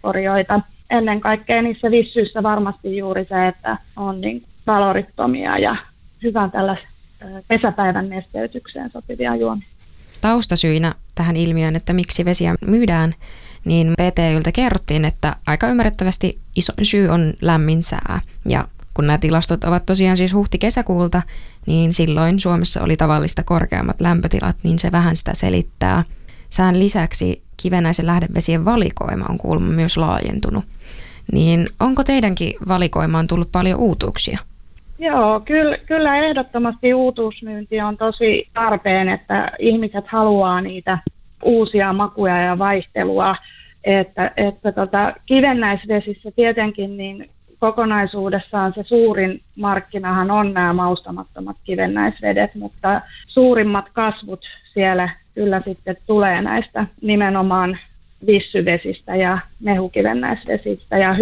vesikategorioita. Ennen kaikkea niissä vissyissä varmasti juuri se, että on niin kalorittomia ja hyvän tällaisen pesäpäivän nesteytykseen sopivia juomia. Taustasyinä tähän ilmiöön, että miksi vesiä myydään, niin PTYltä kerrottiin, että aika ymmärrettävästi iso syy on lämmin sää. Ja kun nämä tilastot ovat tosiaan siis huhti-kesäkuulta, niin silloin Suomessa oli tavallista korkeammat lämpötilat, niin se vähän sitä selittää. Sään lisäksi kivennäisen lähdevesien valikoima on kuulemma myös laajentunut. Niin onko teidänkin valikoimaan tullut paljon uutuuksia? Joo, kyllä ehdottomasti uutuusmyynti on tosi tarpeen, että ihmiset haluaa niitä uusia makuja ja vaihtelua. Että kivennäisvesissä tietenkin niin kokonaisuudessaan se suurin markkinahan on nämä maustamattomat kivennäisvedet, mutta suurimmat kasvut siellä kyllä sitten tulee näistä nimenomaan vissyvesistä ja mehukivennäisvesistä ja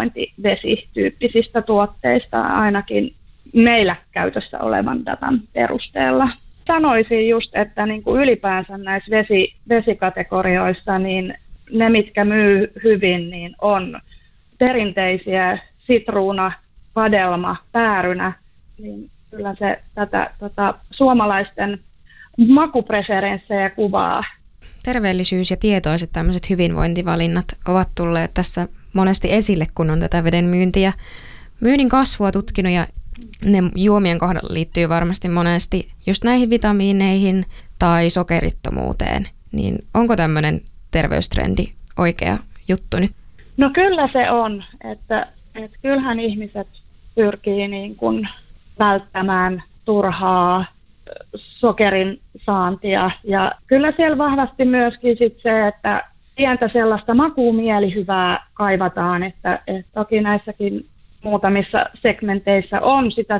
hyvinvointivesityyppisistä tuotteista ainakin meillä käytössä olevan datan perusteella. Sanoisin just, että niin kuin ylipäänsä näissä vesikategorioissa niin ne, mitkä myy hyvin, niin on perinteisiä sitruuna, vadelma, päärynä, niin kyllä se tätä suomalaisten makupreferenssejä kuvaa. Terveellisyys ja tietoiset tämmöiset hyvinvointivalinnat ovat tulleet tässä monesti esille, kun on tätä veden myyntiä. Myynnin kasvua tutkinut ja ne juomien kohdalla liittyy varmasti monesti just näihin vitamiineihin tai sokerittomuuteen. Niin onko tämmöinen terveystrendi oikea juttu nyt? No kyllä se on, että kyllähän ihmiset pyrkii niin kuin välttämään turhaa sokerin saantia. Ja kyllä siellä vahvasti myöskin sit se, että pientä sellaista makuumielihyvää kaivataan, että toki näissäkin muutamissa segmenteissä on sitä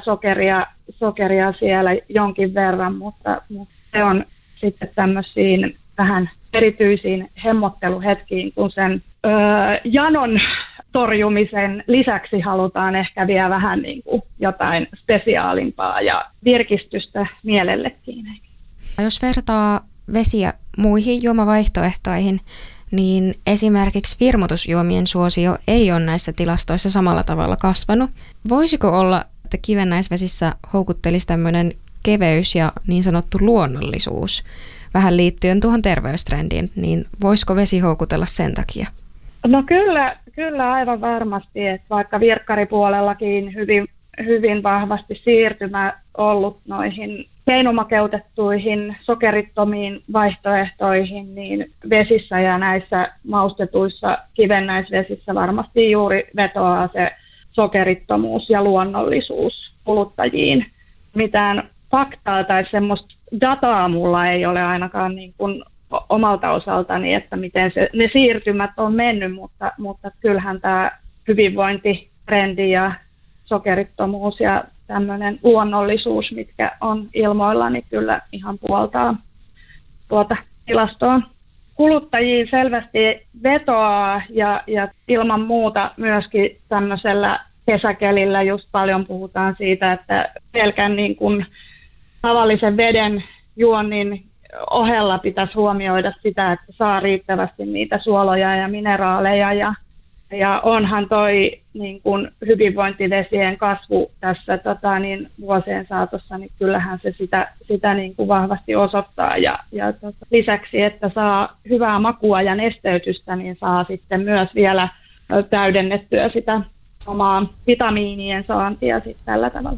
sokeria siellä jonkin verran, mutta se on sitten tämmöisiin vähän erityisiin hemmotteluhetkiin, kun sen janon torjumisen lisäksi halutaan ehkä vielä vähän niin kuin jotain spesiaalimpaa ja virkistystä mielellekin. Jos vertaa vesiä muihin juomavaihtoehtoihin, niin esimerkiksi virmoitusjuomien suosio ei ole näissä tilastoissa samalla tavalla kasvanut. Voisiko olla, että kivennäisvesissä houkuttelisi tämmöinen keveys ja niin sanottu luonnollisuus vähän liittyen tuohon terveystrendiin, niin voisiko vesi houkutella sen takia? No kyllä aivan varmasti, että vaikka virkkaripuolellakin hyvin vahvasti siirtymä ollut noihin keinomakeutettuihin, sokerittomiin vaihtoehtoihin, niin vesissä ja näissä maustetuissa kivennäisvesissä varmasti juuri vetoaa se sokerittomuus ja luonnollisuus kuluttajiin. Mitään faktaa tai semmoista dataa mulla ei ole ainakaan niin kuin omalta osaltani, että miten ne siirtymät on mennyt, mutta kyllähän tämä hyvinvointitrendi ja sokerittomuus ja tämmöinen luonnollisuus, mitkä on ilmoilla, niin kyllä ihan puoltaa tuota tilastoa. Kuluttajiin selvästi vetoaa ja ilman muuta myöskin tämmöisellä kesäkelillä just paljon puhutaan siitä, että pelkän niin kuin tavallisen veden juonnin ohella pitäisi huomioida sitä, että saa riittävästi niitä suoloja ja mineraaleja ja onhan toi niin kuin hyvinvointivesien kasvu tässä vuosien saatossa, niin kyllähän se sitä niin kuin vahvasti osoittaa ja lisäksi, että saa hyvää makua ja nesteytystä, niin saa sitten myös vielä täydennettyä sitä omaa vitamiinien saantia sitten tällä tavalla.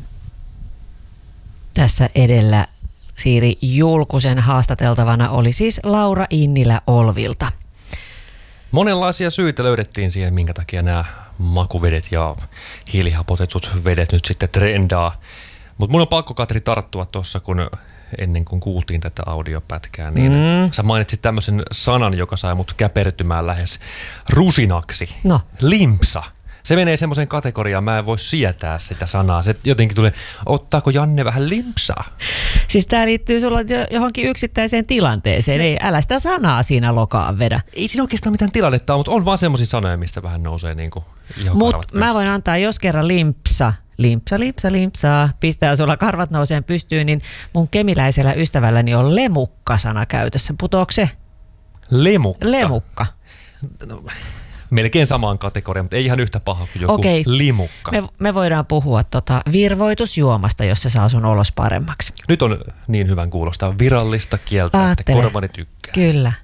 Tässä edellä Siiri Julkusen haastateltavana oli siis Laura Innilä Olvilta. Monenlaisia syitä löydettiin siihen, minkä takia nämä makuvedet ja hiilihapotetut vedet nyt sitten trendaa. Mutta mun on pakko, Katri, tarttua tuossa, ennen kuin kuultiin tätä audiopätkää, niin sä mainitsit tämmöisen sanan, joka sai mut käpertymään lähes rusinaksi. No. Limpsa. Se menee semmoiseen kategoriaan, mä en voi sietää sitä sanaa. Se jotenkin tulee, ottaako Janne vähän limpsaa? Siis tää liittyy sulla johonkin yksittäiseen tilanteeseen. Ei, älä sitä sanaa siinä lokaan vedä. Ei siinä oikeastaan mitään tilannetta ole, mutta on vaan semmoisia sanoja, mistä vähän nousee niinku ihan karvat. Mutta mä voin antaa, jos kerran limpsa, pistää sulla karvat nouseen pystyyn, niin mun kemiläisellä ystävälläni on lemukka-sana käytössä. Putoako se? Lemukka? Lemukka. No, melkein samaan kategoriaan, mutta ei ihan yhtä paha kuin joku limukka. Me voidaan puhua virvoitusjuomasta, jos se saa sun olos paremmaksi. Nyt on niin hyvän kuulostaa virallista kieltä, että korvani tykkää. Kyllä.